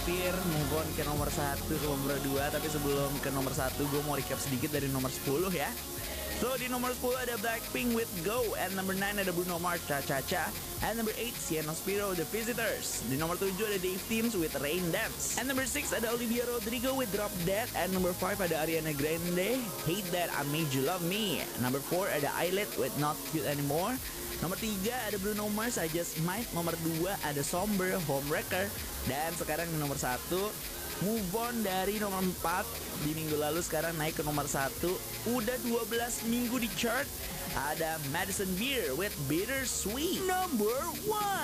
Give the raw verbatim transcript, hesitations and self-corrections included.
hampir move on ke nomor satu ke nomor dua. Tapi sebelum ke nomor satu, gue mau recap sedikit dari nomor sepuluh ya. So di nomor sepuluh ada Blackpink with Go, and number nine ada Bruno Mars Cha Cha Cha, and number eight Sienna Spiro The Visitors. Di nomor tujuh ada Dave Teams with Rain Dance, and number six ada Olivia Rodrigo with Drop Dead, and number five ada Ariana Grande Hate That I Made You Love Me. Number four ada Islet with Not Cute Anymore. Nomor tiga ada Bruno Mars I Just Might. Nomor dua ada Somber Homewrecker. Dan sekarang di nomor satu, move on dari nomor empat di minggu lalu, sekarang naik ke nomor satu. Udah dua belas minggu di chart. Ada Madison Beer with Bittersweet. Number one.